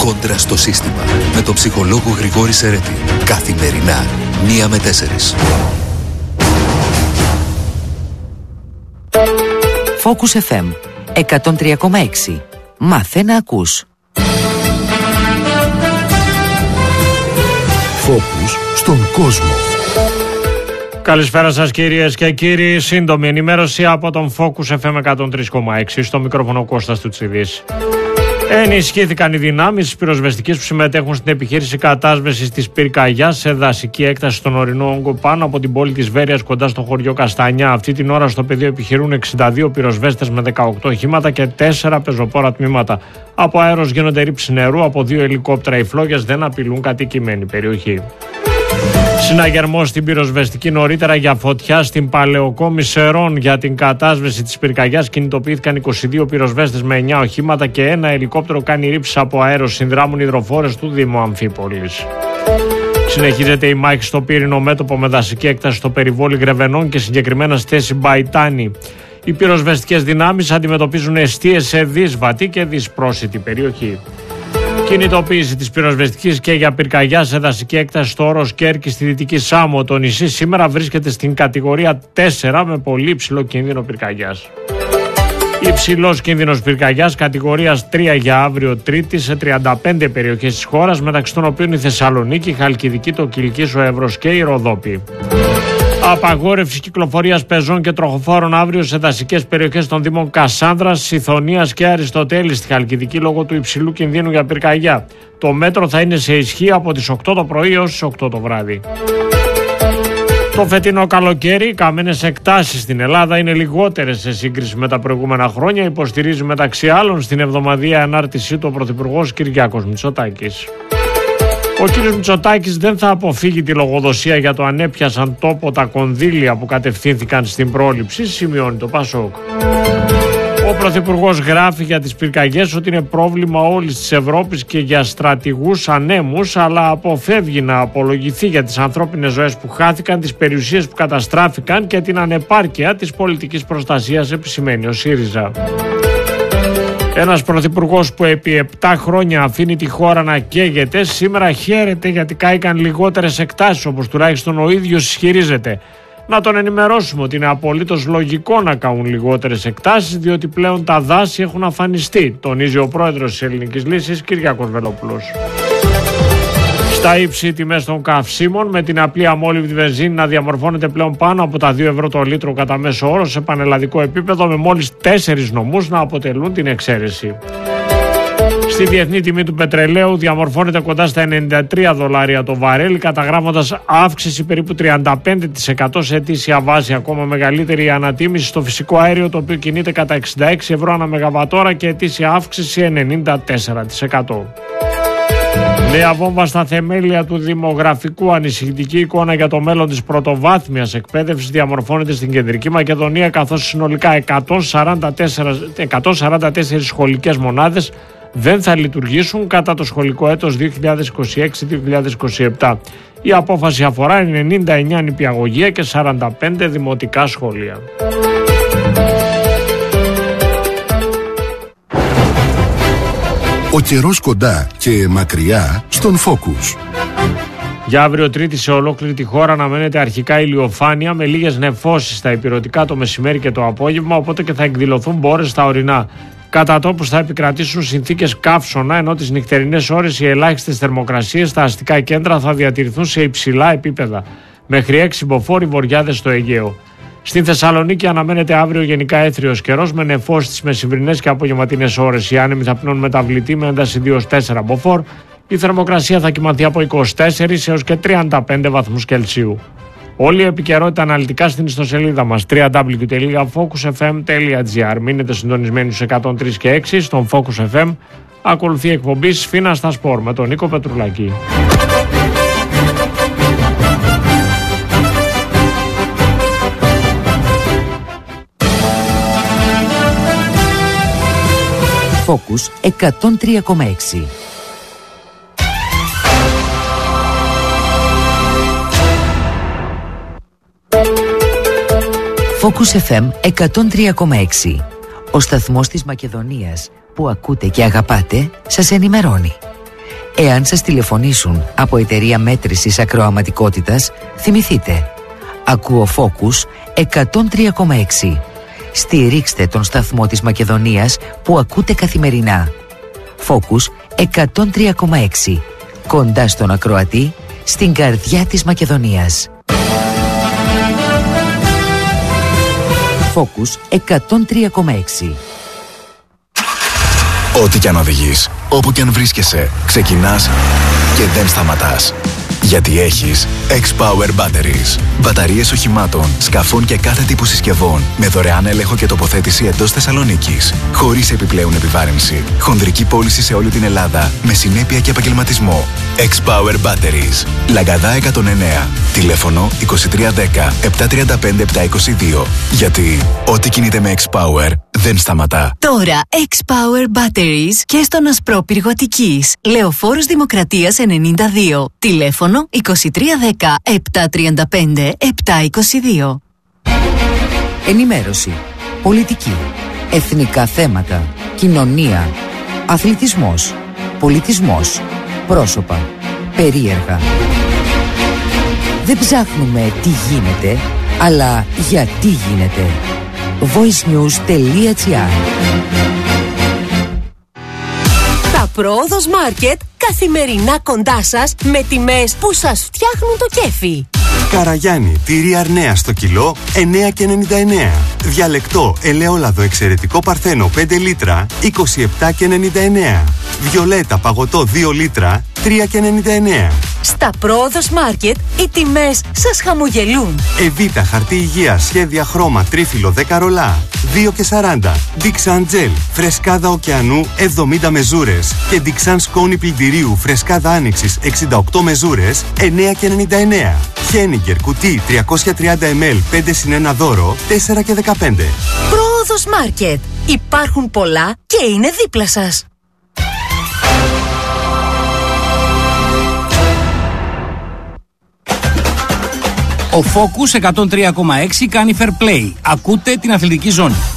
Κόντρα στο σύστημα. Με τον ψυχολόγο Γρηγόρη Σερέτη. Καθημερινά 1 με 4. Focus FM 103,6. Μάθε να ακούς. Focus στον κόσμο. Καλησπέρα σας κυρίες και κύριοι. Σύντομη ενημέρωση από τον Focus FM 103,6. Στο μικρόφωνο Κώστας Τουτσιδής. Ενισχύθηκαν οι δυνάμεις της πυροσβεστικής που συμμετέχουν στην επιχείρηση κατάσβεσης της πυρκαγιάς σε δασική έκταση στον ορεινό όγκο πάνω από την πόλη της Βέρειας κοντά στο χωριό Καστανιά. Αυτή την ώρα στο πεδίο επιχειρούν 62 πυροσβέστες με 18 οχήματα και 4 πεζοπόρα τμήματα. Από αέρος γίνονται ρήψεις νερού, από 2 ελικόπτερα. Οι φλόγες δεν απειλούν κατοικημένη περιοχή. Συναγερμός στην πυροσβεστική νωρίτερα για φωτιά στην Παλαιοκόμη Σερών. Για την κατάσβεση της πυρκαγιάς κινητοποιήθηκαν 22 πυροσβέστες με 9 οχήματα και ένα ελικόπτερο κάνει ρήψεις από αέρος. Συνδράμουν υδροφόρες του Δήμου Αμφίπολης. Συνεχίζεται η μάχη στο Πύρινο μέτωπο με δασική έκταση στο περιβόλι Γρεβενών και συγκεκριμένα στη θέση Μπαϊτάνη. Οι πυροσβεστικές δυνάμεις αντιμετωπίζουν εστίες σε δύσβατη και δυσπρόσιτη περιοχή. Κινητοποίηση της πυροσβεστικής και για πυρκαγιά σε δασική έκταση στο όρος Κέρκη στη Δυτική Σάμο. Το νησί σήμερα βρίσκεται στην κατηγορία 4 με πολύ υψηλό κίνδυνο πυρκαγιάς. Υψηλός κίνδυνος πυρκαγιάς κατηγορίας 3 για αύριο Τρίτη σε 35 περιοχές της χώρας, μεταξύ των οποίων η Θεσσαλονίκη, η Χαλκιδική, το Κιλκής, ο Εύρος και η Ροδόπη. Απαγόρευση κυκλοφορίας πεζών και τροχοφόρων αύριο σε δασικές περιοχές των Δήμων Κασάνδρας, Σιθωνίας και Αριστοτέλης στη Χαλκιδική λόγω του υψηλού κινδύνου για πυρκαγιά. Το μέτρο θα είναι σε ισχύ από τις 8 το πρωί έως τις 8 το βράδυ. Το φετινό καλοκαίρι, οι καμένες εκτάσεις στην Ελλάδα είναι λιγότερες σε σύγκριση με τα προηγούμενα χρόνια, υποστηρίζει μεταξύ άλλων στην εβδομαδιαία ανάρτησή του ο Πρωθυπουργός Κυριάκος Μητσοτάκης. Ο κ. Μητσοτάκης δεν θα αποφύγει τη λογοδοσία για το αν έπιασαν τόπο τα κονδύλια που κατευθύνθηκαν στην πρόληψη, σημειώνει το Πασόκ. Ο Πρωθυπουργός γράφει για τις πυρκαγιές ότι είναι πρόβλημα όλης της Ευρώπης και για στρατηγούς ανέμους, αλλά αποφεύγει να απολογηθεί για τις ανθρώπινες ζωές που χάθηκαν, τις περιουσίες που καταστράφηκαν και την ανεπάρκεια της πολιτικής προστασίας, επισημαίνει ο ΣΥΡΙΖΑ. Ένας πρωθυπουργός που επί 7 χρόνια αφήνει τη χώρα να καίγεται, σήμερα χαίρεται γιατί κάηκαν λιγότερες εκτάσεις, όπως τουλάχιστον ο ίδιος ισχυρίζεται. Να τον ενημερώσουμε ότι είναι απολύτως λογικό να καούν λιγότερες εκτάσεις, διότι πλέον τα δάση έχουν αφανιστεί, τονίζει ο πρόεδρος της Ελληνικής Λύσης, Κυριάκος Βελόπουλος. Στα ύψη τιμές των καυσίμων, με την απλή αμόλυβδη βενζίνη να διαμορφώνεται πλέον πάνω από τα 2 ευρώ το λίτρο κατά μέσο όρο σε πανελλαδικό επίπεδο, με μόλις 4 νομούς να αποτελούν την εξαίρεση. Στη διεθνή τιμή του πετρελαίου διαμορφώνεται κοντά στα $93 το βαρέλι, καταγράφοντας αύξηση περίπου 35% σε ετήσια βάση. Ακόμα μεγαλύτερη η ανατίμηση στο φυσικό αέριο, το οποίο κινείται κατά 66 ευρώ ανά μεγαβατόρα και ετήσια αύξηση 94%. Νέα βόμβα στα θεμέλια του δημογραφικού. Ανησυχητική εικόνα για το μέλλον της πρωτοβάθμιας εκπαίδευσης διαμορφώνεται στην Κεντρική Μακεδονία, καθώς συνολικά 144 σχολικές μονάδες δεν θα λειτουργήσουν κατά το σχολικό έτος 2026-2027. Η απόφαση αφορά 99 νηπιαγωγεία και 45 δημοτικά σχολεία. Ο καιρός κοντά και μακριά στον Focus. Για αύριο Τρίτη σε ολόκληρη τη χώρα αναμένεται αρχικά ηλιοφάνεια με λίγες νεφώσεις στα ηπειρωτικά το μεσημέρι και το απόγευμα, οπότε και θα εκδηλωθούν μπόρες στα ορεινά. Κατά τόπους θα επικρατήσουν συνθήκες καύσωνα, ενώ τις νυχτερινές ώρες οι ελάχιστες θερμοκρασίες στα αστικά κέντρα θα διατηρηθούν σε υψηλά επίπεδα, μέχρι 6 μποφόρ οι βορειάδες στο Αιγαίο. Στην Θεσσαλονίκη αναμένεται αύριο γενικά έθριος καιρός με νεφώσεις στις μεσημβρινές και απογευματινές ώρες. Οι άνεμοι θα πνέουν μεταβλητή με ένταση 2-4 μποφόρ. Η θερμοκρασία θα κυμανθεί από 24 έως και 35 βαθμούς Κελσίου. Όλη η επικαιρότητα αναλυτικά στην ιστοσελίδα μας www.focusfm.gr. Μείνετε συντονισμένοι στους 103 και 6 στον Focus FM. Ακολουθεί η εκπομπή Σφίνα στα Σπορ με τον Νίκο Πετρουλάκη. Focus 103,6. Focus FM 103,6. Ο σταθμός της Μακεδονίας που ακούτε και αγαπάτε σας ενημερώνει. Εάν σας τηλεφωνήσουν από εταιρεία μέτρησης ακροαματικότητας, θυμηθείτε. Ακούω Focus 103,6. Στηρίξτε τον σταθμό της Μακεδονίας που ακούτε καθημερινά. Focus 103,6. Κοντά στον ακροατή, στην καρδιά της Μακεδονίας. Focus 103,6. Ό,τι κι αν οδηγείς, όπου κι αν βρίσκεσαι, ξεκινάς και δεν σταματάς. Γιατί έχεις X-Power Batteries. Μπαταρίες οχημάτων, σκαφών και κάθε τύπου συσκευών με δωρεάν έλεγχο και τοποθέτηση εντός Θεσσαλονίκης. Χωρίς επιπλέον επιβάρυνση. Χονδρική πώληση σε όλη την Ελλάδα με συνέπεια και επαγγελματισμό. X-Power Batteries. Λαγκαδά 109. Τηλέφωνο 2310 735 722. Γιατί ό,τι κινείται με X-Power δεν σταματά. Τώρα X-Power Batteries και στον Ασπρόπυργο Αττικής. Λεωφόρος Δημοκρατίας 92. Τηλέφωνο 2310 735 722. Ενημέρωση, πολιτική, εθνικά θέματα, κοινωνία, αθλητισμός, πολιτισμός, πρόσωπα, περίεργα. Δεν ψάχνουμε τι γίνεται, αλλά γιατί γίνεται. voicenews.gr. Τα Πρόοδος Μάρκετ καθημερινά κοντά σας με τιμές που σας φτιάχνουν το κέφι. Καραγιάννη, τυρί Αρνέα στο κιλό 9,99. Διαλεκτό ελαιόλαδο εξαιρετικό Παρθένο 5 λίτρα 27,99. Βιολέτα παγωτό 2 λίτρα 3,99. Στα Πρόοδος Μάρκετ οι τιμές σας χαμογελούν. Εβίτα χαρτί υγείας σχέδια χρώμα τρίφυλλο 10 ρολά 2,40. Dixan Gel φρεσκάδα ωκεανού 70 μεζούρες και Dixan σκόνη πλυντηρίου φρεσκάδα άνοιξης 68 μεζούρες 9,99. Χένιγκερ κουτί 330 ml 5+1 δώρο 4,15. Πρόοδος Μάρκετ. Υπάρχουν πολλά και είναι δίπλα σας. Ο Focus 103,6 κάνει fair play. Ακούτε την αθλητική ζώνη.